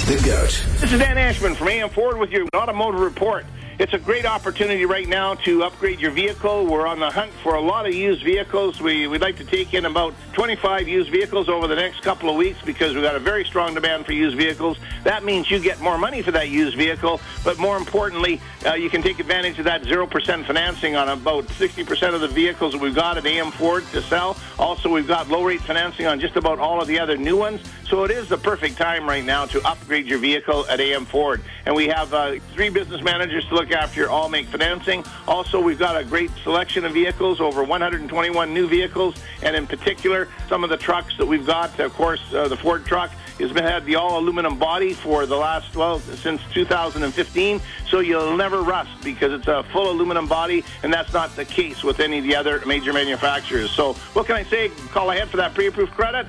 The GOAT. This is Dan Ashman from AM Ford with your Automotive Report. It's a great opportunity right now to upgrade your vehicle. We're on the hunt for a lot of used vehicles. We'd like to take in about 25 used vehicles over the next couple of weeks because we've got a very strong demand for used vehicles. That means you get more money for that used vehicle, but more importantly, you can take advantage of that 0% financing on about 60% of the vehicles that we've got at AM Ford to sell. Also, we've got low-rate financing on just about all of the other new ones. So it is the perfect time right now to upgrade your vehicle at AM Ford. And we have 3 business managers to look after your all-make financing. Also, we've got a great selection of vehicles, over 121 new vehicles, and in particular, some of the trucks that we've got. Of course, the Ford truck has had the all-aluminum body for the last, since 2015, so you'll never rust because it's a full aluminum body, and that's not the case with any of the other major manufacturers. So what can I say? Call ahead for that pre-approved credit,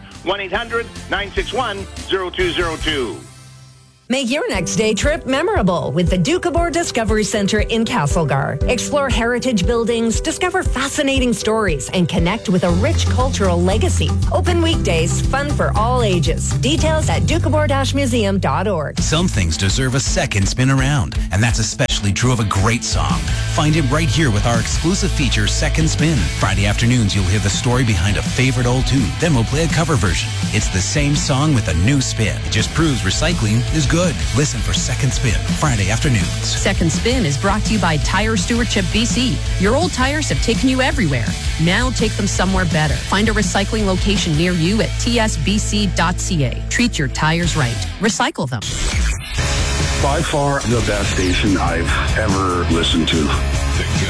1-800-961-0202. Make your next day trip memorable with the Doukhobor Discovery Center in Castlegar. Explore heritage buildings, discover fascinating stories, and connect with a rich cultural legacy. Open weekdays, fun for all ages. Details at doukhobor-museum.org. Some things deserve a second spin around, and that's especially true of a great song. Find it right here with our exclusive feature, Second Spin. Friday afternoons, you'll hear the story behind a favorite old tune. Then we'll play a cover version. It's the same song with a new spin. It just proves recycling is good. Listen for Second Spin, Friday afternoons. Second Spin is brought to you by Tire Stewardship BC. Your old tires have taken you everywhere. Now take them somewhere better. Find a recycling location near you at tsbc.ca. Treat your tires right. Recycle them. By far the best station I've ever listened to. The GOAT.